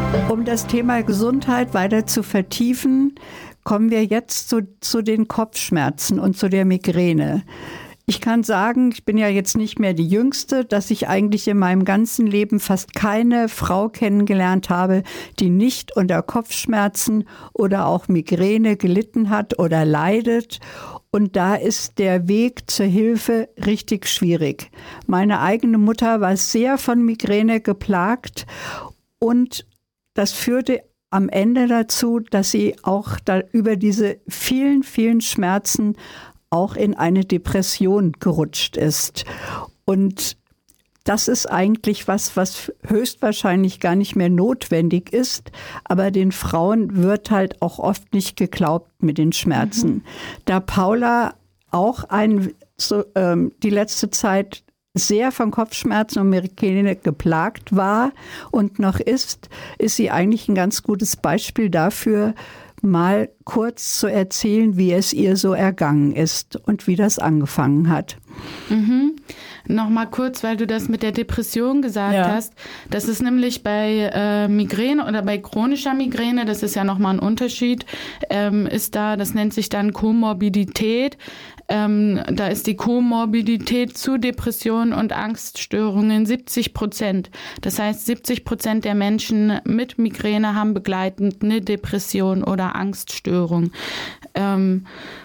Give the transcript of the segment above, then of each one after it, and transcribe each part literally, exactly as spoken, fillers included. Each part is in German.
Um das Thema Gesundheit weiter zu vertiefen, kommen wir jetzt zu, zu den Kopfschmerzen und zu der Migräne. Ich kann sagen, ich bin ja jetzt nicht mehr die Jüngste, dass ich eigentlich in meinem ganzen Leben fast keine Frau kennengelernt habe, die nicht unter Kopfschmerzen oder auch Migräne gelitten hat oder leidet. Und da ist der Weg zur Hilfe richtig schwierig. Meine eigene Mutter war sehr von Migräne geplagt und das führte am Ende dazu, dass sie auch da über diese vielen, vielen Schmerzen auch in eine Depression gerutscht ist. Und das ist eigentlich was, was höchstwahrscheinlich gar nicht mehr notwendig ist. Aber den Frauen wird halt auch oft nicht geglaubt mit den Schmerzen. Mhm. Da Paula auch ein, so, ähm, die letzte Zeit sehr von Kopfschmerzen und Migräne geplagt war und noch ist, ist sie eigentlich ein ganz gutes Beispiel dafür, mal kurz zu erzählen, wie es ihr so ergangen ist und wie das angefangen hat. Mhm. Nochmal kurz, weil du das mit der Depression gesagt ja. hast. Das ist nämlich bei äh, Migräne oder bei chronischer Migräne, das ist ja nochmal ein Unterschied, ähm, ist da, das nennt sich dann Komorbidität. Ähm, da ist die Komorbidität zu Depressionen und Angststörungen siebzig Prozent. Das heißt, siebzig Prozent der Menschen mit Migräne haben begleitend eine Depression oder Angststörung. Ähm,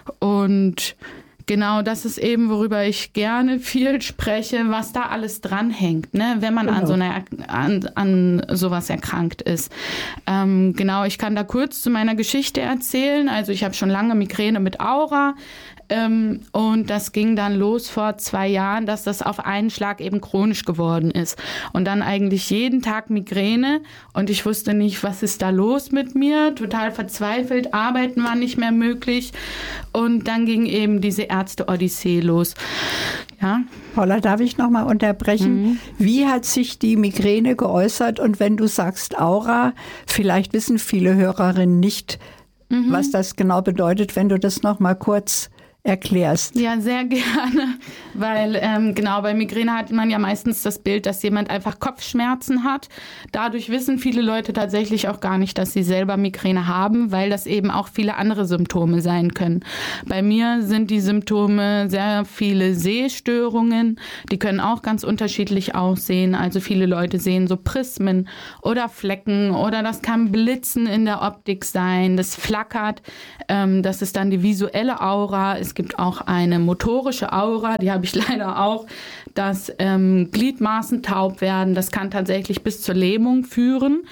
und genau, das ist eben, worüber ich gerne viel spreche, was da alles dranhängt, ne, wenn man genau. an so einer, an, an sowas erkrankt ist. Ähm, genau, ich kann da kurz zu meiner Geschichte erzählen. Also ich habe schon lange Migräne mit Aura. Ähm, und das ging dann los vor zwei Jahren, dass das auf einen Schlag eben chronisch geworden ist. Und dann eigentlich jeden Tag Migräne. Und ich wusste nicht, was ist da los mit mir? Total verzweifelt, arbeiten war nicht mehr möglich. Und dann ging eben diese Ärzte-Odyssee los. Ja. Paula, darf ich noch mal unterbrechen? Mhm. Wie hat sich die Migräne geäußert? Und wenn du sagst Aura, vielleicht wissen viele Hörerinnen nicht, mhm. was das genau bedeutet, wenn du das noch mal kurz erklärst. Ja, sehr gerne, weil ähm, genau bei Migräne hat man ja meistens das Bild, dass jemand einfach Kopfschmerzen hat. Dadurch wissen viele Leute tatsächlich auch gar nicht, dass sie selber Migräne haben, weil das eben auch viele andere Symptome sein können. Bei mir sind die Symptome sehr viele Sehstörungen, die können auch ganz unterschiedlich aussehen. Also viele Leute sehen so Prismen oder Flecken oder das kann Blitzen in der Optik sein, das flackert, ähm, das ist dann die visuelle Aura. Es gibt auch eine motorische Aura, die habe ich leider auch, dass ähm, Gliedmaßen taub werden. Das kann tatsächlich bis zur Lähmung führen,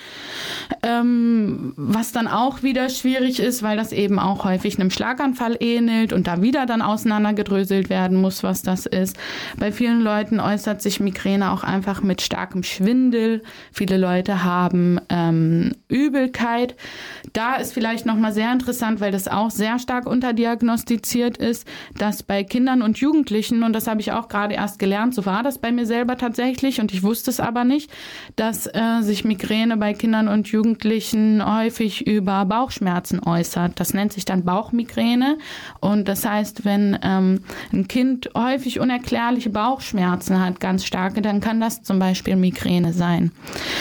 ähm, was dann auch wieder schwierig ist, weil das eben auch häufig einem Schlaganfall ähnelt und da wieder dann auseinandergedröselt werden muss, was das ist. Bei vielen Leuten äußert sich Migräne auch einfach mit starkem Schwindel. Viele Leute haben ähm, Übelkeit. Da ist vielleicht nochmal sehr interessant, weil das auch sehr stark unterdiagnostiziert ist, dass bei Kindern und Jugendlichen, und das habe ich auch gerade erst gelernt, so war das bei mir selber tatsächlich und ich wusste es aber nicht, dass äh, sich Migräne bei Kindern und Jugendlichen häufig über Bauchschmerzen äußert. Das nennt sich dann Bauchmigräne und das heißt, wenn ähm, ein Kind häufig unerklärliche Bauchschmerzen hat, ganz starke, dann kann das zum Beispiel Migräne sein.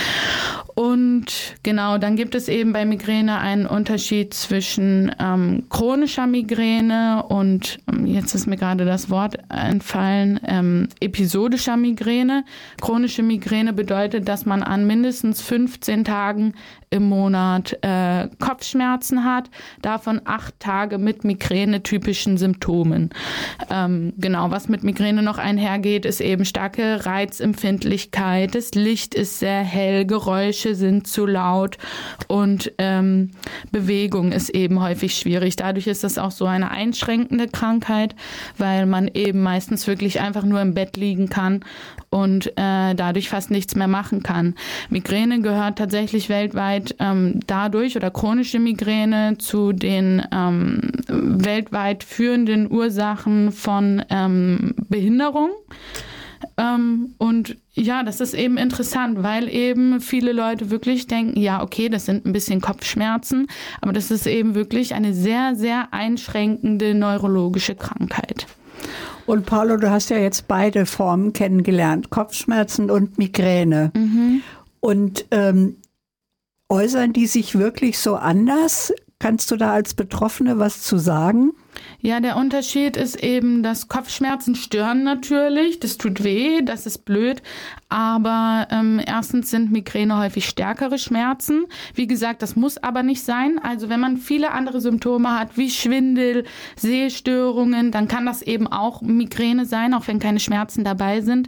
Und genau, dann gibt es eben bei Migräne einen Unterschied zwischen ähm, chronischer Migräne und, ähm, jetzt ist mir gerade das Wort entfallen, ähm, episodischer Migräne. Chronische Migräne bedeutet, dass man an mindestens fünfzehn Tagen im Monat äh, Kopfschmerzen hat, davon acht Tage mit Migräne-typischen Symptomen. Ähm, genau, was mit Migräne noch einhergeht, ist eben starke Reizempfindlichkeit, das Licht ist sehr hell, Geräusche sind zu laut und ähm, Bewegung ist eben häufig schwierig. Dadurch ist das auch so eine einschränkende Krankheit, weil man eben meistens wirklich einfach nur im Bett liegen kann und äh, dadurch fast nichts mehr machen kann. Migräne gehört tatsächlich weltweit ähm, dadurch oder chronische Migräne zu den ähm, weltweit führenden Ursachen von ähm, Behinderung. Ähm, und ja, das ist eben interessant, weil eben viele Leute wirklich denken, ja, okay, das sind ein bisschen Kopfschmerzen, aber das ist eben wirklich eine sehr, sehr einschränkende neurologische Krankheit. Und Paula, du hast ja jetzt beide Formen kennengelernt, Kopfschmerzen und Migräne. Mhm. Und ähm, äußern die sich wirklich so anders? Kannst du da als Betroffene was zu sagen? Ja, der Unterschied ist eben, dass Kopfschmerzen stören natürlich, das tut weh, das ist blöd, aber ähm, erstens sind Migräne häufig stärkere Schmerzen. Wie gesagt, das muss aber nicht sein. Also wenn man viele andere Symptome hat, wie Schwindel, Sehstörungen, dann kann das eben auch Migräne sein, auch wenn keine Schmerzen dabei sind.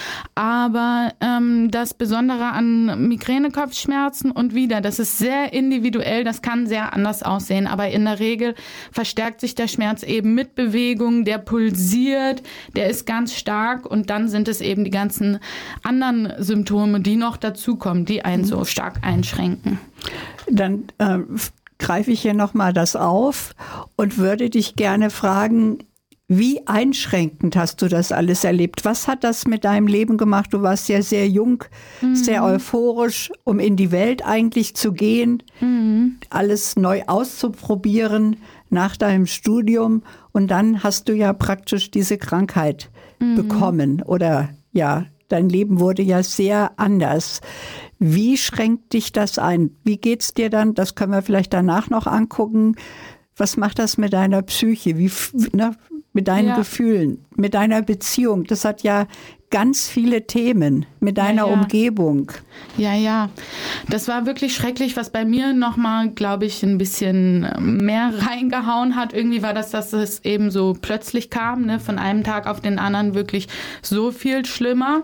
Aber ähm, das Besondere an Migräne-Kopfschmerzen und wieder, das ist sehr individuell, das kann sehr anders aussehen, aber in der Regel verstärkt sich der Schmerz eben mit Bewegung, der pulsiert, der ist ganz stark und dann sind es eben die ganzen anderen Symptome, die noch dazukommen, die einen so stark einschränken. Dann äh, greife ich hier nochmal das auf und würde dich gerne fragen, wie einschränkend hast du das alles erlebt? Was hat das mit deinem Leben gemacht? Du warst ja sehr jung, mhm. sehr euphorisch, um in die Welt eigentlich zu gehen, mhm. alles neu auszuprobieren nach deinem Studium. Und dann hast du ja praktisch diese Krankheit mhm. bekommen. Oder ja, dein Leben wurde ja sehr anders. Wie schränkt dich das ein? Wie geht's dir dann? Das können wir vielleicht danach noch angucken. Was macht das mit deiner Psyche? Wie, ne, mit deinen ja. Gefühlen, mit deiner Beziehung? Das hat ja ganz viele Themen, mit deiner ja, ja. Umgebung. Ja, ja. Das war wirklich schrecklich, was bei mir nochmal, glaube ich, ein bisschen mehr reingehauen hat. Irgendwie war das, dass es eben so plötzlich kam, ne, von einem Tag auf den anderen wirklich so viel schlimmer.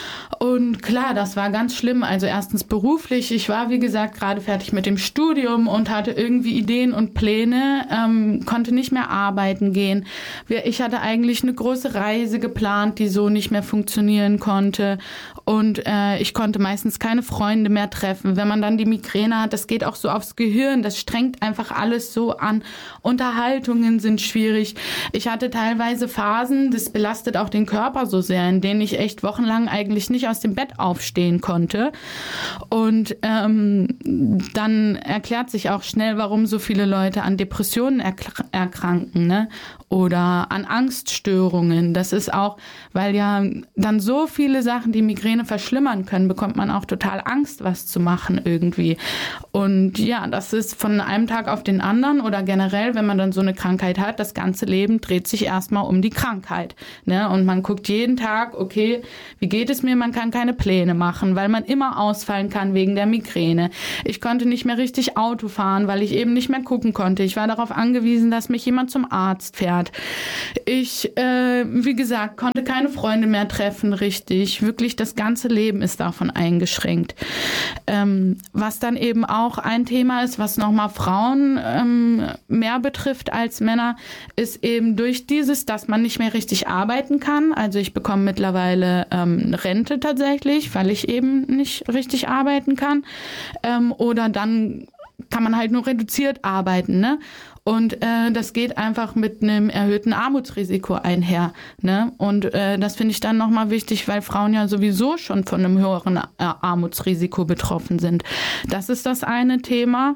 Und klar, das war ganz schlimm. Also erstens beruflich. Ich war, wie gesagt, gerade fertig mit dem Studium und hatte irgendwie Ideen und Pläne, ähm, konnte nicht mehr arbeiten gehen. Ich hatte eigentlich eine große Reise geplant, die so nicht mehr funktionieren konnte. Und äh, ich konnte meistens keine Freunde mehr treffen. Wenn man dann die Migräne hat, das geht auch so aufs Gehirn. Das strengt einfach alles so an. Unterhaltungen sind schwierig. Ich hatte teilweise Phasen, das belastet auch den Körper so sehr, in denen ich echt wochenlang eigentlich nicht aus dem Bett aufstehen konnte. Und ähm, dann erklärt sich auch schnell, warum so viele Leute an Depressionen erk- erkranken, ne? Oder an Angststörungen. Das ist auch, weil ja dann so viele Sachen die Migräne verschlimmern können, bekommt man auch total Angst, was zu machen irgendwie. Und ja, das ist von einem Tag auf den anderen oder generell, wenn man dann so eine Krankheit hat, das ganze Leben dreht sich erstmal um die Krankheit, ne? Und man guckt jeden Tag, okay, wie geht es mir? Man kann keine Pläne machen, weil man immer ausfallen kann wegen der Migräne. Ich konnte nicht mehr richtig Auto fahren, weil ich eben nicht mehr gucken konnte. Ich war darauf angewiesen, dass mich jemand zum Arzt fährt. Ich, äh, wie gesagt, konnte keine Freunde mehr treffen, richtig. Wirklich, das ganze Leben ist davon eingeschränkt. Ähm, was dann eben auch ein Thema ist, was nochmal Frauen ähm, mehr betrifft als Männer, ist eben durch dieses, dass man nicht mehr richtig arbeiten kann. Also ich bekomme mittlerweile ähm, Rente tatsächlich, weil ich eben nicht richtig arbeiten kann. Ähm, oder dann kann man halt nur reduziert arbeiten, ne? Und äh, das geht einfach mit einem erhöhten Armutsrisiko einher, ne? Und äh, das finde ich dann nochmal wichtig, weil Frauen ja sowieso schon von einem höheren äh, Armutsrisiko betroffen sind. Das ist das eine Thema.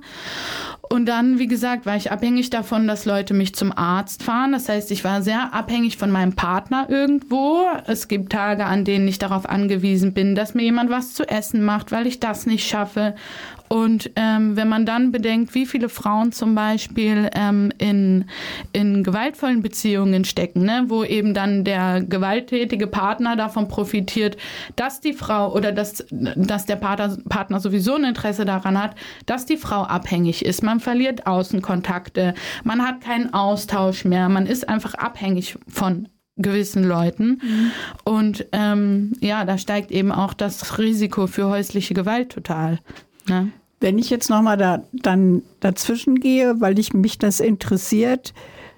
Und dann, wie gesagt, war ich abhängig davon, dass Leute mich zum Arzt fahren. Das heißt, ich war sehr abhängig von meinem Partner irgendwo. Es gibt Tage, an denen ich darauf angewiesen bin, dass mir jemand was zu essen macht, weil ich das nicht schaffe. Und ähm, wenn man dann bedenkt, wie viele Frauen zum Beispiel ähm, in, in gewaltvollen Beziehungen stecken, ne, wo eben dann der gewalttätige Partner davon profitiert, dass die Frau oder dass, dass der Partner, Partner sowieso ein Interesse daran hat, dass die Frau abhängig ist. Man verliert Außenkontakte, man hat keinen Austausch mehr, man ist einfach abhängig von gewissen Leuten. Mhm. Und ähm, ja, da steigt eben auch das Risiko für häusliche Gewalt total. Ne? Wenn ich jetzt nochmal da, dann dazwischen gehe, weil ich, mich das interessiert,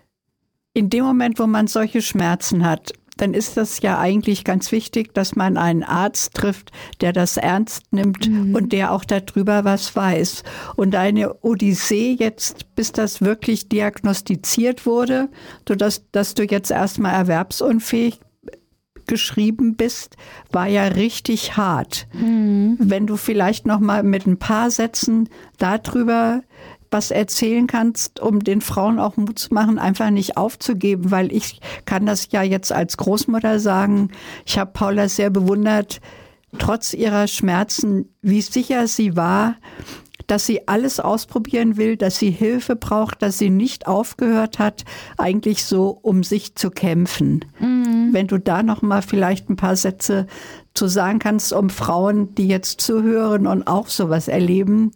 in dem Moment, wo man solche Schmerzen hat, dann ist das ja eigentlich ganz wichtig, dass man einen Arzt trifft, der das ernst nimmt mhm. und der auch darüber was weiß. Und deine Odyssee jetzt, bis das wirklich diagnostiziert wurde, sodass dass du jetzt erstmal erwerbsunfähig geschrieben bist, war ja richtig hart. Mhm. Wenn du vielleicht noch mal mit ein paar Sätzen darüber was erzählen kannst, um den Frauen auch Mut zu machen, einfach nicht aufzugeben, weil ich kann das ja jetzt als Großmutter sagen, ich habe Paula sehr bewundert, trotz ihrer Schmerzen, wie sicher sie war, dass sie alles ausprobieren will, dass sie Hilfe braucht, dass sie nicht aufgehört hat, eigentlich so um sich zu kämpfen. Mhm. Wenn du da noch mal vielleicht ein paar Sätze zu sagen kannst, um Frauen, die jetzt zuhören und auch sowas erleben,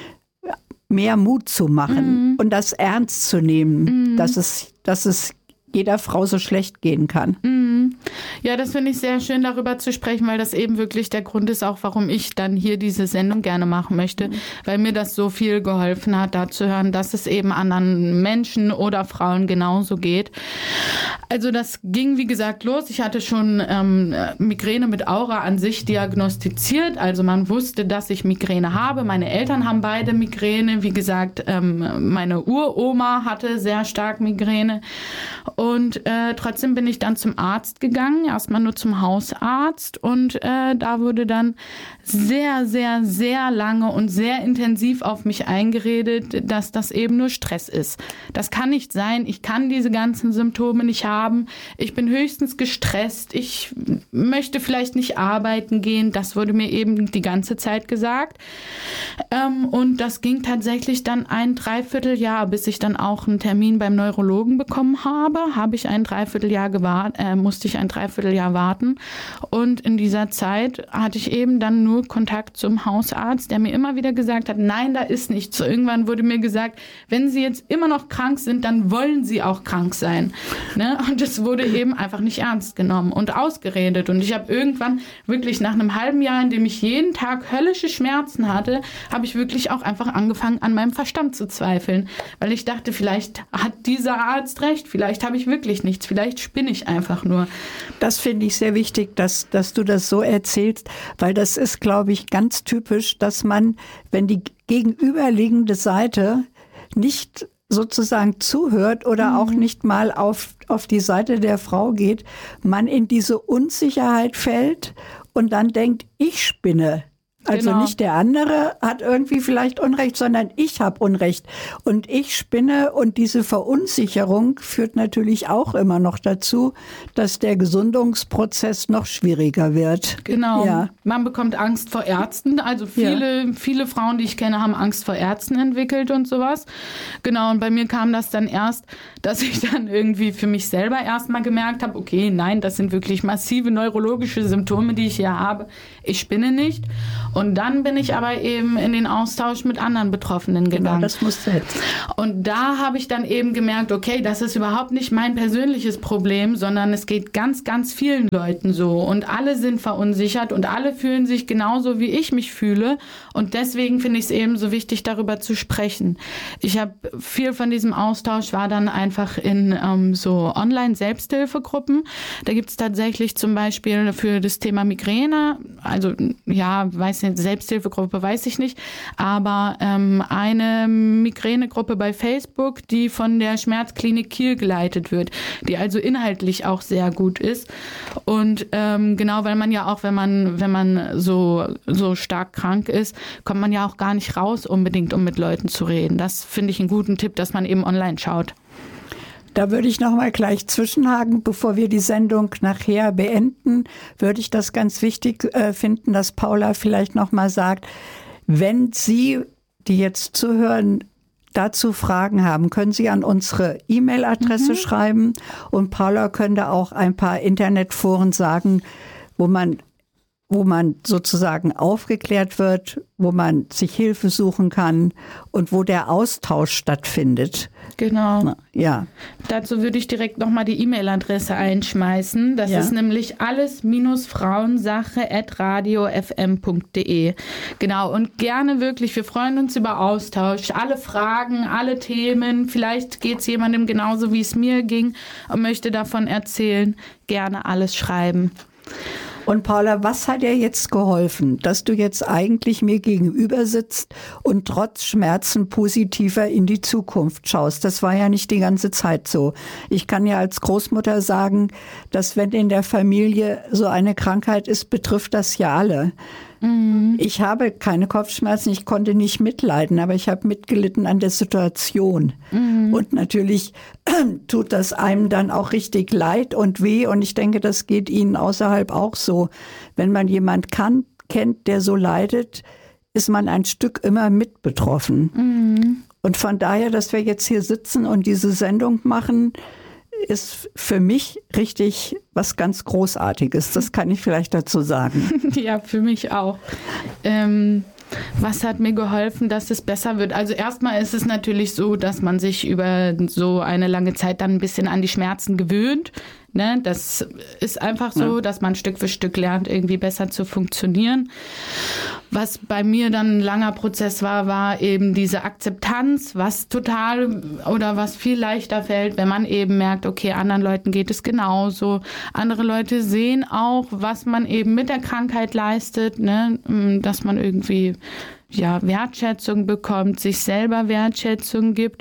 mehr Mut zu machen mhm. und das ernst zu nehmen, mhm. dass es, dass es jeder Frau so schlecht gehen kann. Mhm. Ja, das finde ich sehr schön, darüber zu sprechen, weil das eben wirklich der Grund ist, auch warum ich dann hier diese Sendung gerne machen möchte, mhm. weil mir das so viel geholfen hat, da zu hören, dass es eben anderen Menschen oder Frauen genauso geht. Also das ging, wie gesagt, los. Ich hatte schon ähm, Migräne mit Aura an sich diagnostiziert. Also man wusste, dass ich Migräne habe. Meine Eltern haben beide Migräne. Wie gesagt, ähm, meine Uroma hatte sehr stark Migräne. Und äh, trotzdem bin ich dann zum Arzt gegangen, erstmal nur zum Hausarzt. Und äh, da wurde dann sehr, sehr, sehr lange und sehr intensiv auf mich eingeredet, dass das eben nur Stress ist. Das kann nicht sein. Ich kann diese ganzen Symptome nicht haben. Ich bin höchstens gestresst. Ich möchte vielleicht nicht arbeiten gehen. Das wurde mir eben die ganze Zeit gesagt. Ähm, und das ging tatsächlich dann ein Dreivierteljahr, bis ich dann auch einen Termin beim Neurologen bekommen habe. Habe ich ein Dreivierteljahr gewart, äh, musste ich ein Dreivierteljahr warten. Und in dieser Zeit hatte ich eben dann nur Kontakt zum Hausarzt, der mir immer wieder gesagt hat, nein, da ist nichts. So irgendwann wurde mir gesagt, wenn Sie jetzt immer noch krank sind, dann wollen Sie auch krank sein. Ne? Und es wurde eben einfach nicht ernst genommen und ausgeredet. Und ich habe irgendwann wirklich nach einem halben Jahr, in dem ich jeden Tag höllische Schmerzen hatte, habe ich wirklich auch einfach angefangen, an meinem Verstand zu zweifeln. Weil ich dachte, vielleicht hat dieser Arzt recht, vielleicht habe ich wirklich nichts, vielleicht spinne ich einfach nur. Das finde ich sehr wichtig, dass, dass du das so erzählst, weil das ist, glaube ich, ganz typisch, dass man, wenn die gegenüberliegende Seite nicht sozusagen zuhört oder mhm. auch nicht mal auf, auf die Seite der Frau geht, man in diese Unsicherheit fällt und dann denkt, ich spinne. Also genau. Nicht der andere hat irgendwie vielleicht Unrecht, sondern ich habe Unrecht. Und ich spinne und diese Verunsicherung führt natürlich auch immer noch dazu, dass der Gesundungsprozess noch schwieriger wird. Genau. Ja. Man bekommt Angst vor Ärzten. Also viele, ja. viele Frauen, die ich kenne, haben Angst vor Ärzten entwickelt und sowas. Genau. Und bei mir kam das dann erst, dass ich dann irgendwie für mich selber erstmal gemerkt habe, okay, nein, das sind wirklich massive neurologische Symptome, die ich hier habe. Ich spinne nicht. Und dann bin ich aber eben in den Austausch mit anderen Betroffenen gegangen. Genau, das musste jetzt. Und da habe ich dann eben gemerkt, okay, das ist überhaupt nicht mein persönliches Problem, sondern es geht ganz, ganz vielen Leuten so. Und alle sind verunsichert und alle fühlen sich genauso, wie ich mich fühle. Und deswegen finde ich es eben so wichtig, darüber zu sprechen. Ich habe viel von diesem Austausch war dann einfach in ähm, so Online-Selbsthilfegruppen. Da gibt es tatsächlich zum Beispiel für das Thema Migräne, also ja, weiß nicht, Selbsthilfegruppe weiß ich nicht, aber ähm, eine Migränegruppe bei Facebook, die von der Schmerzklinik Kiel geleitet wird, die also inhaltlich auch sehr gut ist. Und ähm, genau, weil man ja auch, wenn man wenn man so so stark krank ist, kommt man ja auch gar nicht raus unbedingt, um mit Leuten zu reden. Das finde ich einen guten Tipp, dass man eben online schaut. Da würde ich noch mal gleich zwischenhaken, bevor wir die Sendung nachher beenden, würde ich das ganz wichtig äh, finden, dass Paula vielleicht noch mal sagt, wenn Sie, die jetzt zuhören, dazu Fragen haben, können Sie an unsere E-Mail-Adresse mhm. schreiben und Paula könnte auch ein paar Internetforen sagen, wo man wo man sozusagen aufgeklärt wird, wo man sich Hilfe suchen kann und wo der Austausch stattfindet. Genau. Na, ja. Dazu würde ich direkt nochmal die E-Mail-Adresse einschmeißen. Das ja. ist nämlich alles-frauensache at radio f m punkt d e. Genau, und gerne wirklich, wir freuen uns über Austausch. Alle Fragen, alle Themen, vielleicht geht es jemandem genauso, wie es mir ging und möchte davon erzählen. Gerne alles schreiben. Und Paula, was hat dir jetzt geholfen, dass du jetzt eigentlich mir gegenüber sitzt und trotz Schmerzen positiver in die Zukunft schaust? Das war ja nicht die ganze Zeit so. Ich kann ja als Großmutter sagen, dass wenn in der Familie so eine Krankheit ist, betrifft das ja alle. Mhm. Ich habe keine Kopfschmerzen, ich konnte nicht mitleiden, aber ich habe mitgelitten an der Situation. Mhm. Und natürlich tut das einem dann auch richtig leid und weh. Und ich denke, das geht Ihnen außerhalb auch so. Wenn man jemand kann, kennt, der so leidet, ist man ein Stück immer mit betroffen. Mhm. Und von daher, dass wir jetzt hier sitzen und diese Sendung machen, ist für mich richtig was ganz Großartiges. Das kann ich vielleicht dazu sagen. Ja, für mich auch. Ähm, was hat mir geholfen, dass es besser wird? Also erstmal ist es natürlich so, dass man sich über so eine lange Zeit dann ein bisschen an die Schmerzen gewöhnt. Ne? Das ist einfach so, ja. dass man Stück für Stück lernt, irgendwie besser zu funktionieren. Was bei mir dann ein langer Prozess war, war eben diese Akzeptanz, was total oder was viel leichter fällt, wenn man eben merkt, okay, anderen Leuten geht es genauso. Andere Leute sehen auch, was man eben mit der Krankheit leistet, ne? Dass man irgendwie ja, Wertschätzung bekommt, sich selber Wertschätzung gibt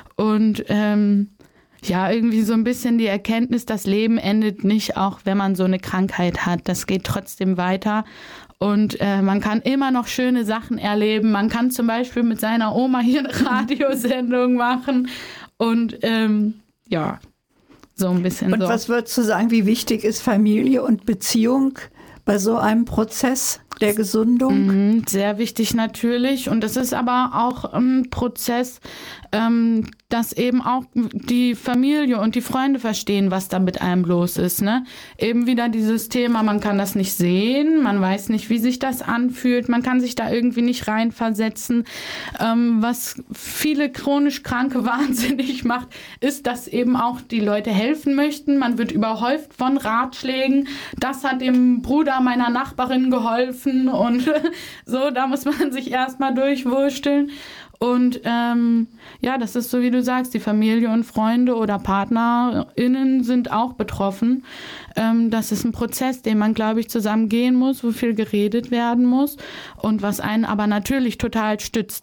und ähm, ja, irgendwie so ein bisschen die Erkenntnis, das Leben endet nicht, auch wenn man so eine Krankheit hat. Das geht trotzdem weiter. Und äh, man kann immer noch schöne Sachen erleben. Man kann zum Beispiel mit seiner Oma hier eine Radiosendung machen. Und ähm, ja, so ein bisschen und so. Und was würdest du sagen, wie wichtig ist Familie und Beziehung bei so einem Prozess der Gesundung? Mhm, sehr wichtig natürlich. Und das ist aber auch ein Prozess, ähm, dass eben auch die Familie und die Freunde verstehen, was da mit einem los ist. Ne? Eben wieder dieses Thema, man kann das nicht sehen, man weiß nicht, wie sich das anfühlt, man kann sich da irgendwie nicht reinversetzen. Ähm, was viele chronisch Kranke wahnsinnig macht, ist, dass eben auch die Leute helfen möchten. Man wird überhäuft von Ratschlägen. Das hat dem Bruder meiner Nachbarin geholfen und so, da muss man sich erstmal durchwursteln. Und ähm, ja, das ist so, wie du sagst, die Familie und Freunde oder PartnerInnen sind auch betroffen. Ähm, das ist ein Prozess, den man, glaube ich, zusammen gehen muss, wo viel geredet werden muss und was einen aber natürlich total stützt.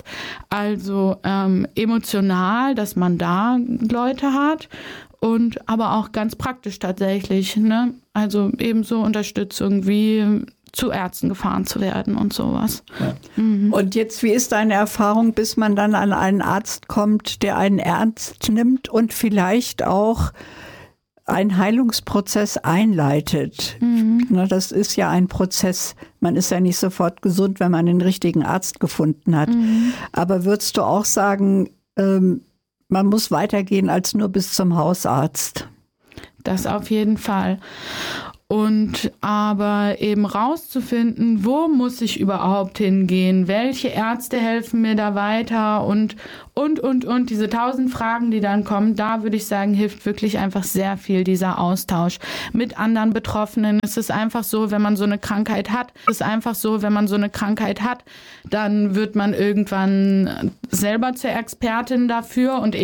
Also ähm, emotional, dass man da Leute hat und aber auch ganz praktisch tatsächlich, ne? Also ebenso Unterstützung wie zu Ärzten gefahren zu werden und sowas. Ja. Mhm. Und jetzt, wie ist deine Erfahrung, bis man dann an einen Arzt kommt, der einen ernst nimmt und vielleicht auch einen Heilungsprozess einleitet? Mhm. Na, das ist ja ein Prozess. Man ist ja nicht sofort gesund, wenn man den richtigen Arzt gefunden hat. Mhm. Aber würdest du auch sagen, ähm, man muss weitergehen als nur bis zum Hausarzt? Das auf jeden Fall. Und aber eben rauszufinden, wo muss ich überhaupt hingehen, welche Ärzte helfen mir da weiter und, und, und, und, diese tausend Fragen, die dann kommen, da würde ich sagen, hilft wirklich einfach sehr viel dieser Austausch mit anderen Betroffenen. Es ist einfach so, wenn man so eine Krankheit hat, es ist einfach so, wenn man so eine Krankheit hat, dann wird man irgendwann selber zur Expertin dafür und